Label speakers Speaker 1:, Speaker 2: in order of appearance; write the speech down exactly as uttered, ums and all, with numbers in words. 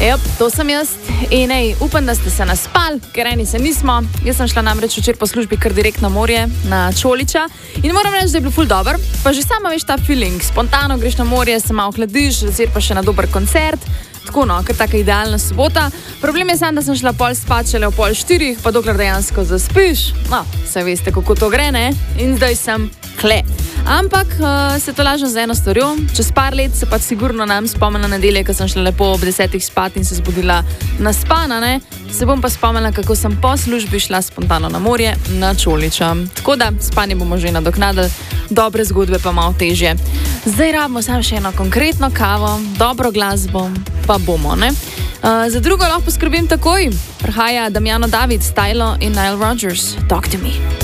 Speaker 1: Jep, to sem jaz in ej, upam, da ste se naspali, ker eni se nismo. Jaz sem šla namreč včeraj po službi kar direkt na morje, na Čoliča in moram reči, da je bil ful dober. Pa že sama veš ta feeling, spontano greš na morje, se malo hladiš, zvečer pa še na dober koncert. Tako no, ker taka idealna sobota. Problem je sam, da sem šla pol spat šele v pol štirih, pa dokler dejansko zaspiš. No, saj veste, kako to gre, ne? In zdaj sem hle. Ampak uh, se to lažem z eno stvarjo. Čez par let se pa sigurno nam spomnila nedelje, ko sem šla lepo ob desetih spat in se zbudila naspana, ne? Se bom pa spomnila, kako sem po službi šla spontano na morje, na Čoliča. Tako da spanje bomo že nadoknadili, dobre zgodbe pa malo težje. Zdaj rabimo samo še eno konkretno kavo, dobro glasbo, pa bomo, ne? Uh, za drugo lahko poskrbim takoj. Prihaja Damiano David, Stylo in Nile Rodgers. Talk to me.